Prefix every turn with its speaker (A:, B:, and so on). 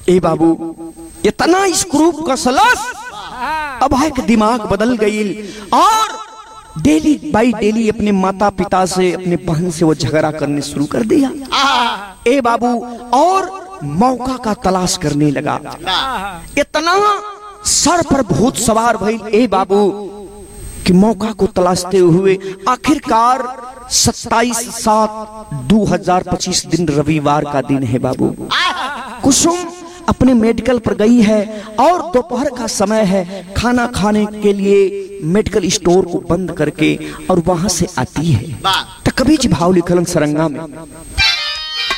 A: ए बाबू इतना स्क्रूप कसलस, अब है कि दिमाग बदल गई और डेली बाई डेली अपने माता पिता से, अपने बहन से वो झगड़ा करने शुरू कर दिया। ए बाबू और मौका का तलाश करने लगा। इतना सर पर भूत सवार भइल ए बाबू कि मौका को तलाशते हुए आखिरकार 27/7/2025 दिन रविवार का दिन है बाबू। कुसुम अपने मेडिकल पर गई है और दोपहर का समय है, खाना खाने के लिए मेडिकल स्टोर को बंद करके और वहां से आती है। तो कभी भाव लिखलन सरंगा में